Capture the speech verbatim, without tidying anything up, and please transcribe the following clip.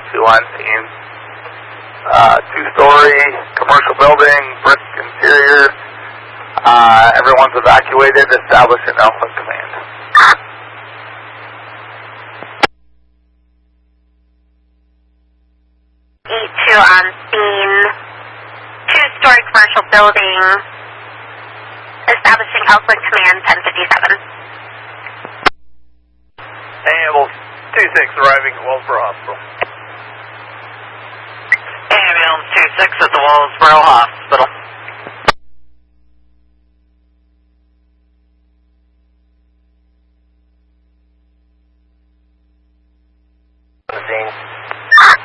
two on scene. Uh, two-story commercial building, brick interior. Uh, everyone's evacuated. Establishing Alpha Command. E two on scene. Two-story commercial building. Establishing Elkwood Command ten fifty-seven. Ambulance two six arriving at Wellsboro Hospital. Ambulance two six at the Wellsboro Hospital.